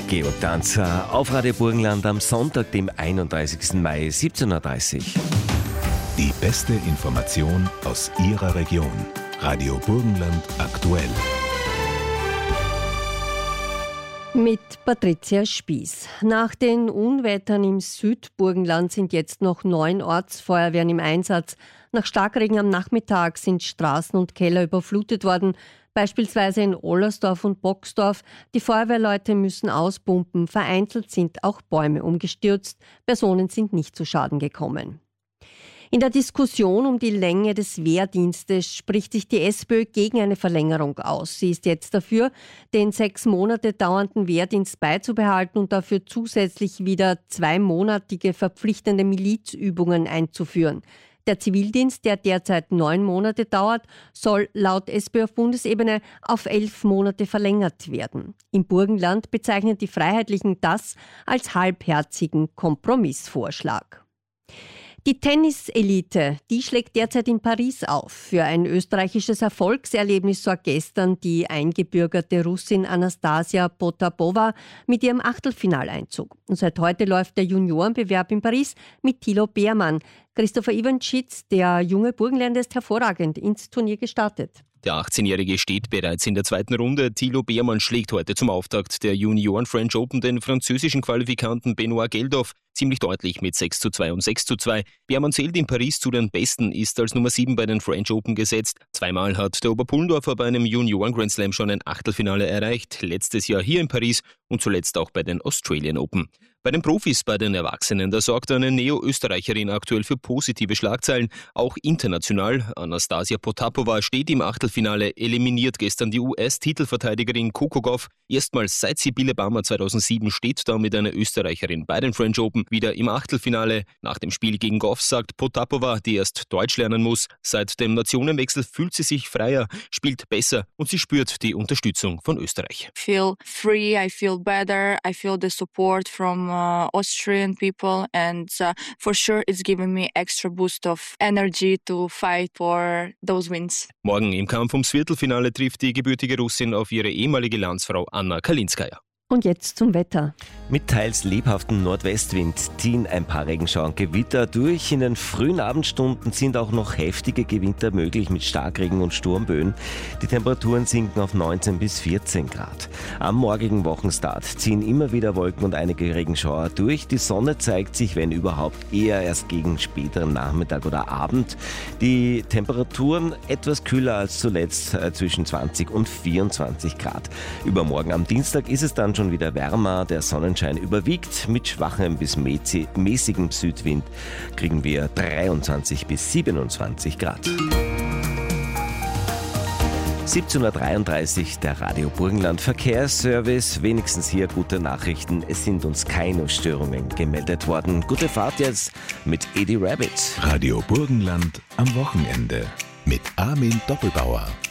Georg Danzer auf Radio Burgenland am Sonntag, dem 31. Mai, 17.30 Uhr. Die beste Information aus Ihrer Region. Radio Burgenland aktuell. Mit Patricia Spieß. Nach den Unwettern im Südburgenland sind jetzt noch 9 Ortsfeuerwehren im Einsatz. Nach Starkregen am Nachmittag sind Straßen und Keller überflutet worden, beispielsweise in Ollersdorf und Boxdorf. Die Feuerwehrleute müssen auspumpen. Vereinzelt sind auch Bäume umgestürzt. Personen sind nicht zu Schaden gekommen. In der Diskussion um die Länge des Wehrdienstes spricht sich die SPÖ gegen eine Verlängerung aus. Sie ist jetzt dafür, den 6 Monate dauernden Wehrdienst beizubehalten und dafür zusätzlich wieder 2-monatige verpflichtende Milizübungen einzuführen. Der Zivildienst, der derzeit 9 Monate dauert, soll laut SPÖ auf Bundesebene auf 11 Monate verlängert werden. Im Burgenland bezeichnen die Freiheitlichen das als halbherzigen Kompromissvorschlag. Die Tenniselite, die schlägt derzeit in Paris auf. Für ein österreichisches Erfolgserlebnis sorgt gestern die eingebürgerte Russin Anastasia Potapova mit ihrem Achtelfinaleinzug. Und seit heute läuft der Juniorenbewerb in Paris mit Thilo Beermann. Christopher Ivanschitz, der junge Burgenländer, ist hervorragend ins Turnier gestartet. Der 18-Jährige steht bereits in der zweiten Runde. Thilo Beermann schlägt heute zum Auftakt der Junioren French Open den französischen Qualifikanten Benoit Geldhoff ziemlich deutlich mit 6:2 und 6:2. Beermann zählt in Paris zu den Besten, ist als Nummer 7 bei den French Open gesetzt. Zweimal hat der Oberpullendorfer bei einem Junioren Grand Slam schon ein Achtelfinale erreicht. Letztes Jahr hier in Paris und zuletzt auch bei den Australian Open. Bei den Profis, bei den Erwachsenen, da sorgt eine Neo-Österreicherin aktuell für positive Schlagzeilen, auch international. Anastasia Potapova steht im Achtelfinale, eliminiert gestern die US-Titelverteidigerin Coco Gauff. Erstmals seit Sibylle Bammer 2007 steht damit eine Österreicherin bei den French Open wieder im Achtelfinale. Nach dem Spiel gegen Gauff sagt Potapova, die erst Deutsch lernen muss. Seit dem Nationenwechsel fühlt sie sich freier, spielt besser und sie spürt die Unterstützung von Österreich. I feel free, I feel better, I feel the support from Austrian people and for sure it's given me extra boost of energy to fight for those wins. Morgen im Kampf ums Viertelfinale trifft die gebürtige Russin auf ihre ehemalige Landsfrau Anna Kalinskaya. Und jetzt zum Wetter. Mit teils lebhaftem Nordwestwind ziehen ein paar Regenschauer und Gewitter durch. In den frühen Abendstunden sind auch noch heftige Gewitter möglich mit Starkregen und Sturmböen. Die Temperaturen sinken auf 19 bis 14 Grad. Am morgigen Wochenstart ziehen immer wieder Wolken und einige Regenschauer durch. Die Sonne zeigt sich, wenn überhaupt, eher erst gegen späteren Nachmittag oder Abend. Die Temperaturen etwas kühler als zuletzt, zwischen 20 und 24 Grad. Übermorgen am Dienstag ist es dann schon wieder wärmer, der Sonnenschein überwiegt. Mit schwachem bis mäßigem Südwind kriegen wir 23 bis 27 Grad. 17.33 Uhr, der Radio Burgenland Verkehrsservice. Wenigstens hier gute Nachrichten. Es sind uns keine Störungen gemeldet worden. Gute Fahrt jetzt mit Eddie Rabbit. Radio Burgenland am Wochenende mit Armin Doppelbauer.